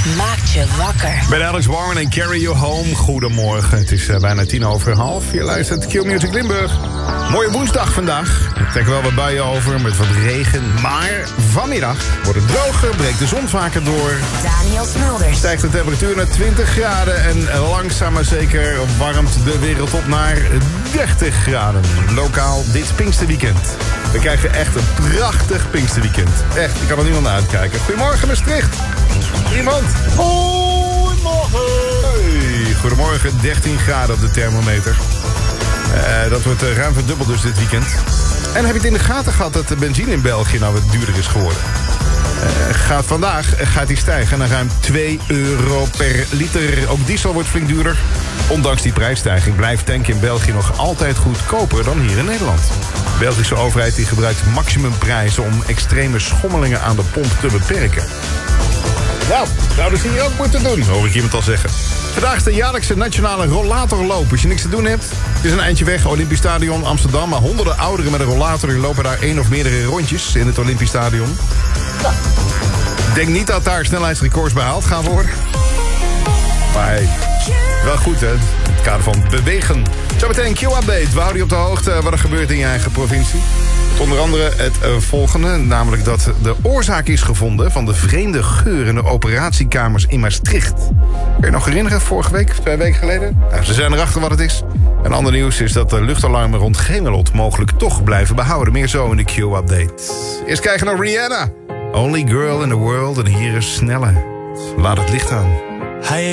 maakt je wakker. Bij Alex Warren en Carry You Home. Goedemorgen, het is bijna 10:30. Je luistert Q-Music Limburg. Mooie woensdag vandaag. Er trekken wel wat buien over met wat regen. Maar vanmiddag wordt het droger, breekt de zon vaker door. Daniel Smulders. Stijgt de temperatuur naar 20 graden. En langzaam maar zeker warmt de wereld op naar 30 graden. Lokaal dit Pinksterweekend. We krijgen echt een prachtig Pinksterweekend. Echt, ik kan er niemand naar uitkijken. Goedemorgen Maastricht. Iemand? Goedemorgen. Hey, goedemorgen, 13 graden op de thermometer. Dat wordt ruim verdubbeld dus dit weekend. En heb je het in de gaten gehad dat de benzine in België nou wat duurder is geworden? Vandaag gaat die stijgen naar ruim €2 per liter. Ook diesel wordt flink duurder. Ondanks die prijsstijging blijft tanken in België nog altijd goedkoper dan hier in Nederland. De Belgische overheid die gebruikt maximumprijzen om extreme schommelingen aan de pomp te beperken. Nou, zouden ze hier ook moeten doen, hoor ik iemand al zeggen. Vandaag is de jaarlijkse nationale rollatorloop. Als je niks te doen hebt, het is een eindje weg, Olympisch Stadion, Amsterdam. Maar honderden ouderen met een rollator die lopen daar 1 of meerdere rondjes in het Olympisch Stadion. Nou, ik denk niet dat daar snelheidsrecords behaald gaan worden. Maar hey, wel goed hè, in het kader van bewegen. Zometeen een Q-update. We houden je op de hoogte wat er gebeurt in je eigen provincie. Onder andere het volgende, namelijk dat de oorzaak is gevonden van de vreemde geur in de operatiekamers in Maastricht. Kun je nog herinneren, vorige week, 2 weken geleden? Nou, ze zijn erachter wat het is. En ander nieuws is dat de luchtalarmen rond Gemelot mogelijk toch blijven behouden. Meer zo in de Q-update. Eerst kijken naar Rihanna. Only girl in the world en hier is Sneller. Laat het licht aan.